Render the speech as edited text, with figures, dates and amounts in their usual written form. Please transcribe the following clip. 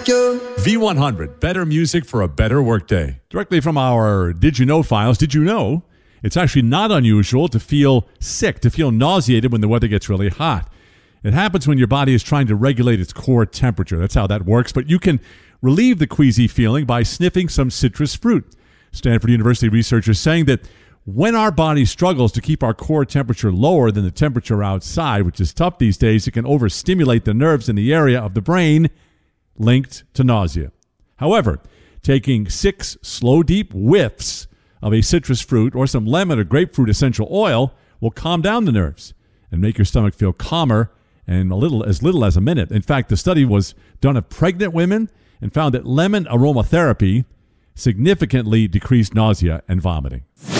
V100, better music for a better workday. Directly from our Did You Know files, did you know it's actually not unusual to feel sick, to feel nauseated when the weather gets really hot? It happens when your body is trying to regulate its core temperature. That's how that works. But you can relieve the queasy feeling by sniffing some citrus fruit. Stanford University researchers saying that when our body struggles to keep our core temperature lower than the temperature outside, which is tough these days, it can overstimulate the nerves in the area of the brain linked to nausea. However, taking 6 slow, deep whiffs of a citrus fruit or some lemon or grapefruit essential oil will calm down the nerves and make your stomach feel calmer in as little as a minute. In fact, the study was done of pregnant women and found that lemon aromatherapy significantly decreased nausea and vomiting.